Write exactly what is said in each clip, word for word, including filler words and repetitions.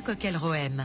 Coquel-Rohem.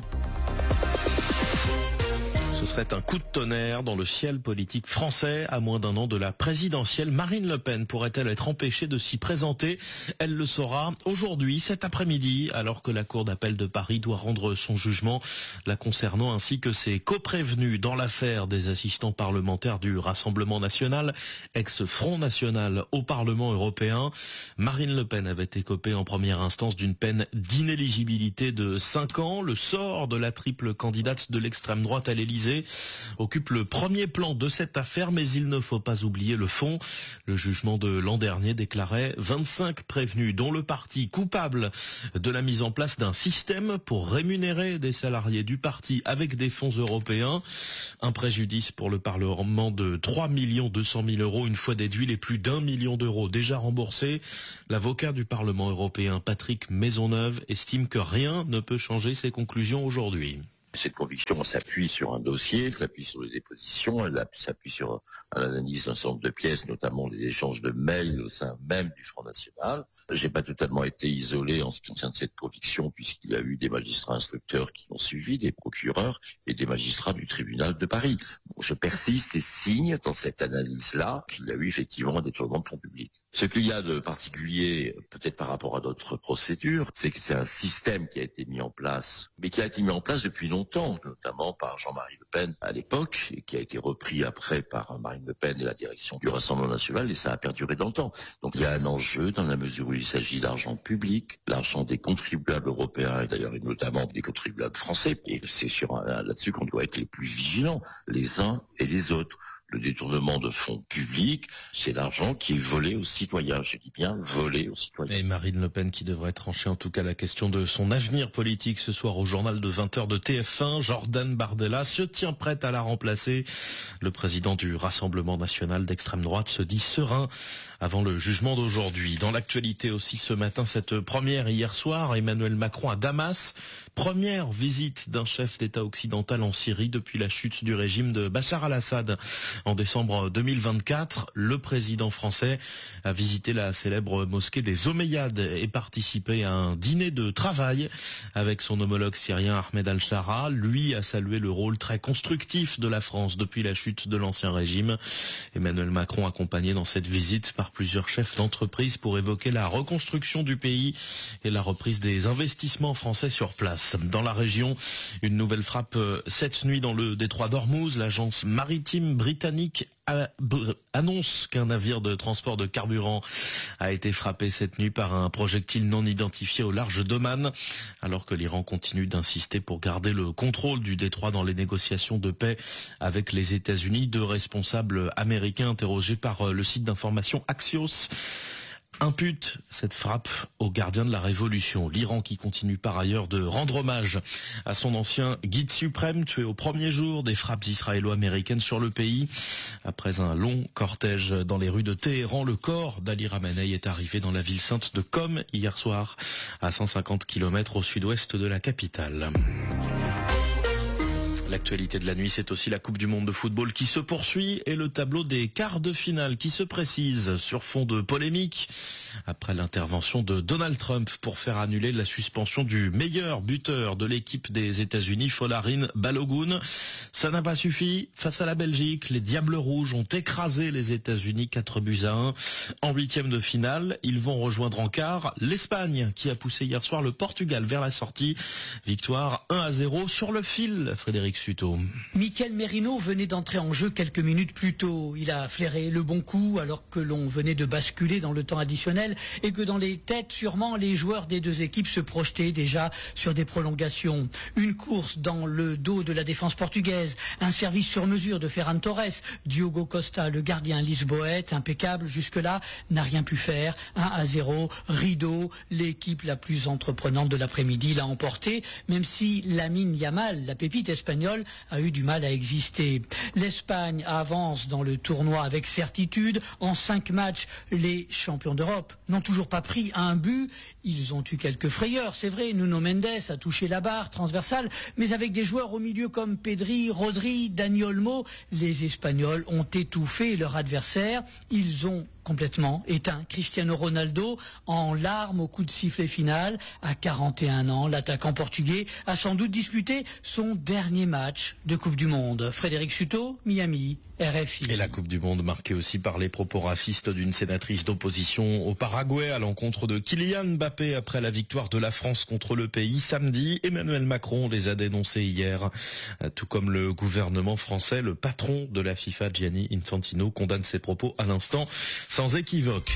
Ce serait un coup de tonnerre dans le ciel politique français à moins d'un an de la présidentielle. Marine Le Pen pourrait-elle être empêchée de s'y présenter? Elle le saura aujourd'hui, cet après-midi, alors que la Cour d'appel de Paris doit rendre son jugement la concernant ainsi que ses coprévenus dans l'affaire des assistants parlementaires du Rassemblement national, ex-Front national au Parlement européen. Marine Le Pen avait écopé en première instance d'une peine d'inéligibilité de cinq ans. Le sort de la triple candidate de l'extrême droite à l'Élysée occupe le premier plan de cette affaire, mais il ne faut pas oublier le fond. Le jugement de l'an dernier déclarait vingt-cinq prévenus, dont le parti, coupable de la mise en place d'un système pour rémunérer des salariés du parti avec des fonds européens. Un préjudice pour le Parlement de trois millions deux cent mille euros, une fois déduit les plus d'un million d'euros déjà remboursés. L'avocat du Parlement européen, Patrick Maisonneuve, estime que rien ne peut changer ses conclusions aujourd'hui. Cette conviction s'appuie sur un dossier, s'appuie sur les dépositions, elle s'appuie sur l'analyse d'un certain nombre de pièces, notamment les échanges de mails au sein même du Front National. J'ai pas totalement été isolé en ce qui concerne cette conviction, puisqu'il y a eu des magistrats instructeurs qui ont suivi, des procureurs et des magistrats du tribunal de Paris. Bon, je persiste et signe dans cette analyse-là qu'il y a eu effectivement un détournement de fonds publics. Ce qu'il y a de particulier, peut-être par rapport à d'autres procédures, c'est que c'est un système qui a été mis en place, mais qui a été mis en place depuis longtemps, notamment par Jean-Marie Le Pen à l'époque, et qui a été repris après par Marine Le Pen et la direction du Rassemblement national, et ça a perduré dans le temps. Donc il y a un enjeu dans la mesure où il s'agit d'argent public, l'argent des contribuables européens, et d'ailleurs et notamment des contribuables français, et c'est sur un, là-dessus qu'on doit être les plus vigilants, les uns et les autres. Le détournement de fonds publics, c'est l'argent qui est volé aux citoyens. Je dis bien volé aux citoyens. Et Marine Le Pen qui devrait trancher en tout cas la question de son avenir politique ce soir au journal de vingt heures de T F un. Jordan Bardella se tient prête à la remplacer. Le président du Rassemblement national d'extrême droite se dit serein avant le jugement d'aujourd'hui. Dans l'actualité aussi ce matin, cette première hier soir, Emmanuel Macron à Damas. Première visite d'un chef d'État occidental en Syrie depuis la chute du régime de Bachar al-Assad. En décembre deux mille vingt-quatre, le président français a visité la célèbre mosquée des Omeyyades et participé à un dîner de travail avec son homologue syrien Ahmed al-Shara. Lui a salué le rôle très constructif de la France depuis la chute de l'ancien régime. Emmanuel Macron accompagné dans cette visite par plusieurs chefs d'entreprise pour évoquer la reconstruction du pays et la reprise des investissements français sur place. Dans la région, une nouvelle frappe cette nuit dans le détroit d'Ormuz. L'agence maritime britannique annonce qu'un navire de transport de carburant a été frappé cette nuit par un projectile non identifié au large d'Oman, alors que l'Iran continue d'insister pour garder le contrôle du détroit dans les négociations de paix avec les États-Unis. Deux responsables américains interrogés par le site d'information Axios impute cette frappe aux gardiens de la Révolution. L'Iran qui continue par ailleurs de rendre hommage à son ancien guide suprême tué au premier jour des frappes israélo-américaines sur le pays. Après un long cortège dans les rues de Téhéran, le corps d'Ali Khamenei est arrivé dans la ville sainte de Qom hier soir, à cent cinquante kilomètres au sud-ouest de la capitale. L'actualité de la nuit, c'est aussi la Coupe du monde de football qui se poursuit et le tableau des quarts de finale qui se précise sur fond de polémique après l'intervention de Donald Trump pour faire annuler la suspension du meilleur buteur de l'équipe des États-Unis, Folarin Balogun. Ça n'a pas suffi. Face à la Belgique, les Diables Rouges ont écrasé les États-Unis quatre buts à un. En huitième de finale, ils vont rejoindre en quart l'Espagne qui a poussé hier soir le Portugal vers la sortie. Victoire un à zéro sur le fil, Frédéric Suto. Mikel Merino venait d'entrer en jeu quelques minutes plus tôt. Il a flairé le bon coup alors que l'on venait de basculer dans le temps additionnel et que dans les têtes, sûrement, les joueurs des deux équipes se projetaient déjà sur des prolongations. Une course dans le dos de la défense portugaise, un service sur mesure de Ferran Torres. Diogo Costa, le gardien lisboète, impeccable jusque-là, n'a rien pu faire. un à zéro, rideau, l'équipe la plus entreprenante de l'après-midi l'a emporté, même si Lamine Yamal, la pépite espagnole, a eu du mal à exister. L'Espagne avance dans le tournoi avec certitude. En cinq matchs, les champions d'Europe n'ont toujours pas pris un but. Ils ont eu quelques frayeurs, c'est vrai. Nuno Mendes a touché la barre transversale, mais avec des joueurs au milieu comme Pedri, Rodri, Dani Olmo, les Espagnols ont étouffé leur adversaire. Ils ont complètement éteint. Cristiano Ronaldo en larmes au coup de sifflet final. À quarante et un ans, l'attaquant portugais a sans doute disputé son dernier match de Coupe du Monde. Frédéric Suto, Miami, R F I. Et la Coupe du Monde marquée aussi par les propos racistes d'une sénatrice d'opposition au Paraguay à l'encontre de Kylian Mbappé après la victoire de la France contre le pays samedi. Emmanuel Macron les a dénoncés hier, tout comme le gouvernement français. Le patron de la FIFA, Gianni Infantino, condamne ses propos à l'instant sans équivoque.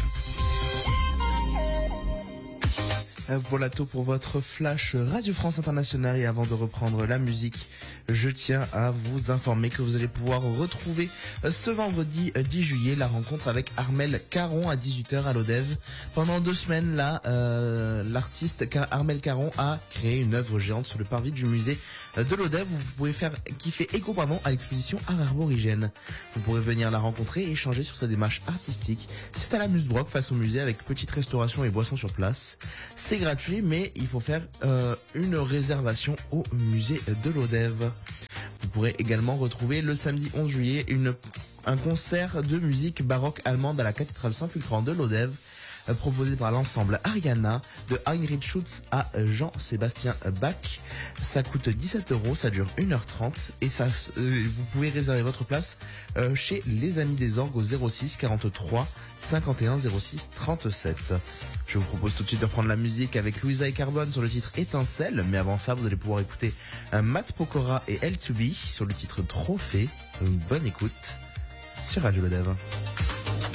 Voilà tout pour votre flash Radio France Internationale. Et avant de reprendre la musique, je tiens à vous informer que vous allez pouvoir retrouver ce vendredi dix juillet la rencontre avec Armel Caron à dix-huit heures à l'Odève. Pendant deux semaines là, euh, l'artiste Armel Caron a créé une œuvre géante sur le parvis du musée de l'Odève où vous pouvez faire qui fait écho pardon à l'exposition Art Arborigène. Vous pourrez venir la rencontrer et échanger sur sa démarche artistique. C'est à la Musebrock face au musée avec petite restauration et boissons sur place. C'est gratuit, mais il faut faire euh, une réservation au musée de l'Odève. Vous pourrez également retrouver le samedi onze juillet une, un concert de musique baroque allemande à la cathédrale Saint-Fulcran de l'Odève, euh, proposé par l'ensemble Ariana, de Heinrich Schütz à Jean-Sébastien Bach. Ça coûte dix-sept euros, ça dure une heure trente et ça, euh, vous pouvez réserver votre place euh, chez les Amis des Orgues au zéro six quarante-trois cinquante et un zéro six trente-sept. Je vous propose tout de suite de prendre la musique avec Louisa et Carbone sur le titre Étincelle, mais avant ça, vous allez pouvoir écouter un Matt Pokora et L deux B sur le titre Trophée. Une bonne écoute sur Radio Lodève.